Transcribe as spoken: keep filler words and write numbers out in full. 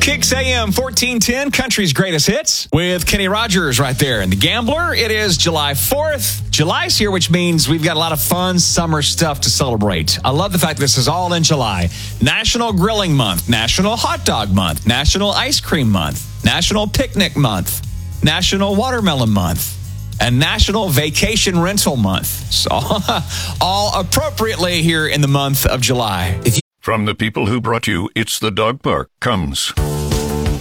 Kicks A M fourteen ten, country's greatest hits, with Kenny Rogers right there. And the Gambler, it is July fourth. July's here, which means we've got a lot of fun summer stuff to celebrate. I love the fact this is all in July. National Grilling Month, National Hot Dog Month, National Ice Cream Month, National Picnic Month, National Watermelon Month, and National Vacation Rental Month. So, all appropriately here in the month of July. If you- From the people who brought you It's the Dog Park comes